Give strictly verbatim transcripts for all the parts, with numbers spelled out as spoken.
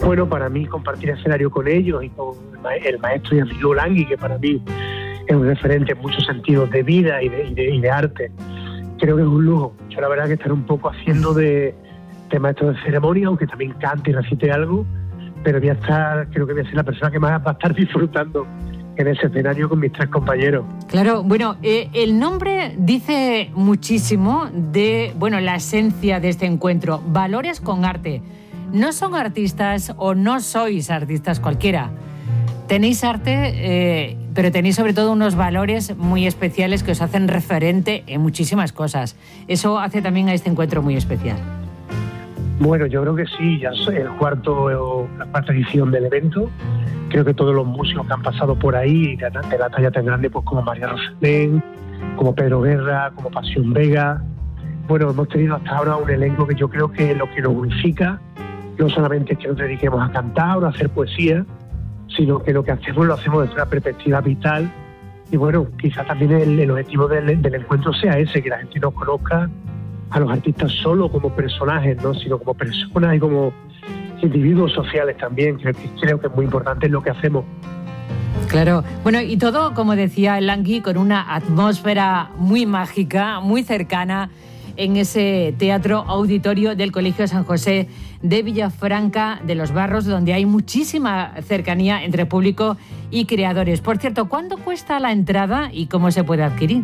Bueno, para mí compartir escenario con ellos y con el maestro y amigo Langui, que para mí es un referente en muchos sentidos de vida y de, y de, y de arte, creo que es un lujo. Yo la verdad que estar un poco haciendo de, de maestro de ceremonia, aunque también cante y recite algo, pero voy a estar, creo que voy a ser la persona que más va a estar disfrutando en ese escenario con mis tres compañeros. Claro, bueno, eh, el nombre dice muchísimo de, bueno, la esencia de este encuentro, Valores con Arte. No son artistas o no sois artistas cualquiera. Tenéis arte, eh, pero tenéis sobre todo unos valores muy especiales que os hacen referente en muchísimas cosas. Eso hace también a este encuentro muy especial. Bueno, yo creo que sí, ya es el cuarto, la cuarta edición del evento. Creo que todos los músicos que han pasado por ahí, de, de la talla tan grande, pues como María Rosalén, como Pedro Guerra, como Pasión Vega. Bueno, hemos tenido hasta ahora un elenco que yo creo que lo que nos unifica no solamente es que nos dediquemos a cantar o a hacer poesía, sino que lo que hacemos lo hacemos desde una perspectiva vital. Y bueno, quizá también el, el objetivo del, del encuentro sea ese, que la gente nos conozca a los artistas solo como personajes, ¿no? Sino como personas y como individuos sociales también, que creo que es muy importante lo que hacemos. Claro, bueno, y todo, como decía el Langui, con una atmósfera muy mágica, muy cercana, en ese teatro auditorio del Colegio San José de Villafranca de los Barros, donde hay muchísima cercanía entre público y creadores. Por cierto, ¿cuánto cuesta la entrada y cómo se puede adquirir?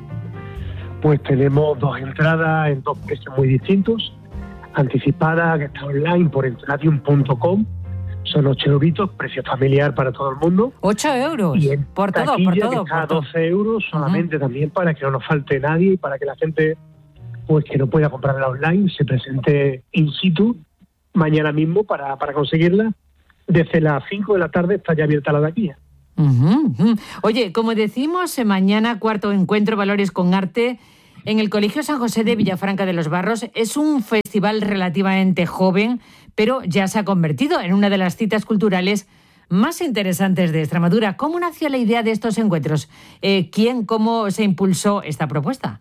Pues tenemos dos entradas en dos precios muy distintos. Anticipada, que está online por entradium punto com, son ocho euritos, precio familiar para todo el mundo. ¿Ocho euros? Y en por todo, por todo. Que está a todo. doce euros solamente, uh-huh. También para que no nos falte nadie y para que la gente, pues que no pueda comprarla online, se presente in situ mañana mismo para, para conseguirla. Desde las cinco de la tarde está ya abierta la taquilla. Uh-huh, uh-huh. Oye, como decimos, mañana cuarto encuentro Valores con Arte en el Colegio San José de Villafranca de los Barros. Es un festival relativamente joven, pero ya se ha convertido en una de las citas culturales más interesantes de Extremadura. ¿Cómo nació la idea de estos encuentros? Eh, ¿Quién, cómo se impulsó esta propuesta?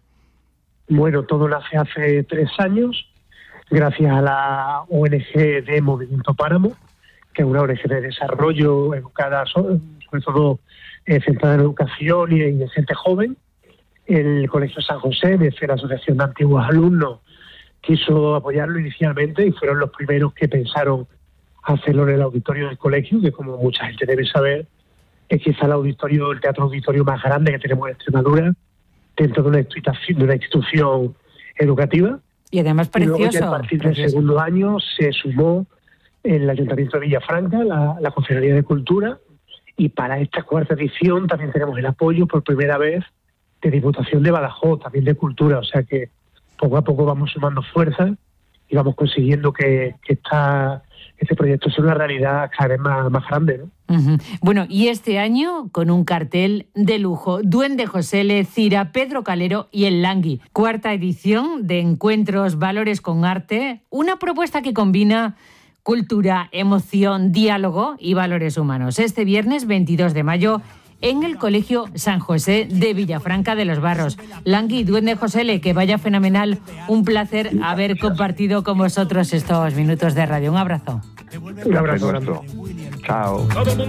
Bueno, todo nace hace tres años, gracias a la O N G de Movimiento Páramo, que es una O N G de desarrollo educada, sobre todo eh, centrada en educación y en gente joven. El Colegio San José, desde la Asociación de Antiguos Alumnos, quiso apoyarlo inicialmente y fueron los primeros que pensaron hacerlo en el auditorio del colegio, que como mucha gente debe saber, es quizá el auditorio, el teatro auditorio más grande que tenemos en Extremadura, dentro de una institución, de una institución educativa. Y además precioso. Y luego ya a partir del precioso. segundo año se sumó el Ayuntamiento de Villafranca, la, la Concejalía de Cultura, y para esta cuarta edición también tenemos el apoyo por primera vez de Diputación de Badajoz, también de Cultura, o sea que poco a poco vamos sumando fuerzas y vamos consiguiendo que, que esta, este proyecto sea una realidad cada vez más, más grande, ¿no? Uh-huh. Bueno, y este año con un cartel de lujo, Duende Josele, Cira, Pedro Calero y el Langui. Cuarta edición de Encuentros Valores con Arte, una propuesta que combina cultura, emoción, diálogo y valores humanos. Este viernes veintidós de mayo en el Colegio San José de Villafranca de los Barros. Langui, Duende Josele, que vaya fenomenal. Un placer haber compartido con vosotros estos minutos de radio. Un abrazo. Un abrazo. Chao.